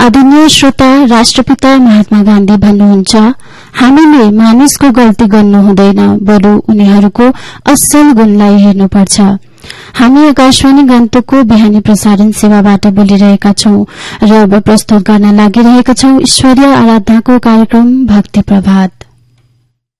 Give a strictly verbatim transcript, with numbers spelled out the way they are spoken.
आदरणीय श्रोता, राष्ट्रपिता महात्मा गान्धी भन्नुहुन्छ, हामीले मानिसको गल्ती गर्नु हुँदैन, बरु उनीहरूको असल गुणलाई हेर्नुपर्छ। हामी आकाशवाणी गान्तोकको बिहानी प्रसारण सेवाबाट बोलिरहेका छौं र अब प्रस्तुत गर्न लागिरहेका छौं ईश्वरीय आराधनाको कार्यक्रम भक्ति प्रभात।